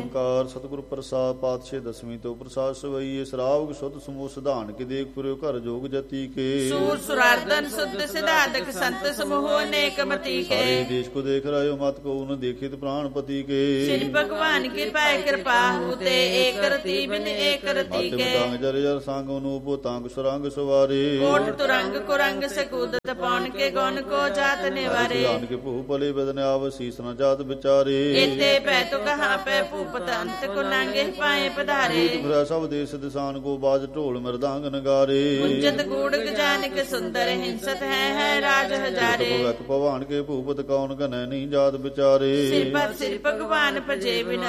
ਓੰਕਾਰ ਸਤਿਗੁਰ ਪ੍ਰਸਾਦ ਪਾਤਸ਼ਾਹ ਦਸਵੀਂ ਤੋਂ ਪ੍ਰਸਾਦ ਸਵਈਏ ਸਰਾਵਗ ਸੁਧ ਸਮੂਹ ਸਿਧਾਨ ਕੇ ਦੇਖ ਪੁਰਿਓ ਘਰ ਜੋਗ ਜਤੀ ਕੇ ਸੂਰ ਸੁਰਾਰਦਨ ਸੁਧ ਸਿਧਾਰਥ ਸੰਤ ਸਮੂਹ ਅਨੇਕ ਮਤੀ ਕੇ ਸਾਰੇ ਦੇਸ਼ ਕੋ ਦੇਖ ਰਾਇਓ ਮਤ ਕੋ ਨ ਦੇਖਿਤ ਪ੍ਰਾਣਪਤੀ ਕੇ ਸ੍ਰੀ ਭਗਵਾਨ ਕੀ ਪਾਇ ਕਿਰਪਾ ਹੂਤੇ ਏਕ ਰਤੀ ਬਿਨ ਏਕ ਰਤੀ ਕੇ ਤੰਗ ਜਰ ਜਰ ਸੰਗ ਅਨੂਪ ਤੰਗ ਸੁਰੰਗ ਸਵਾਰੇ ਕੋਟ ਤੁਰੰਗ ਕੁਰੰਗ ਸਕੂਦਤ ਪੌਣ ਕੇ ਗੁਣ ਕੋ ਜਾਤ ਨਿਵਾਰੇ ਜਾਨ ਕੇ ਭੂ ਭਲੇ ਬਦਨ ਆਵ ਸੀਸ ਨ ਜਾਤ ਵਿਚਾਰੇ ਇਤੇ ਪੈ ਤੋ ਕਹਾ ਪੈ ਭੂਪਤ ਅੰਤ ਕੋ ਨਾਂਗੇ ਪਾਏ ਪਧਾਰੇ ਤੁਰਾ ਸਭ ਦੇਸ ਦਿਸਾਨ ਕੋ ਬਾਜ ਢੋਲ ਮਰਦਾਂਗ ਨਗਾਰੇ ਗੁੰਜਤ ਗੂੜਕ ਜਾਨਕ ਸੁੰਦਰ ਹਿੰਸਤ ਹੈ ਰਾਜ ਹਜ਼ਾਰੇ ਭਗਵਾਨ ਕੇ ਭੂਪਤ ਕੌਣ ਕਨੈ ਨਹੀਂ ਜਾਤ ਵਿਚਾਰੇ ਸਿਰ ਪਰ ਸਿਰ ਭਗਵਾਨ ਭਜੇ ਬਿਨ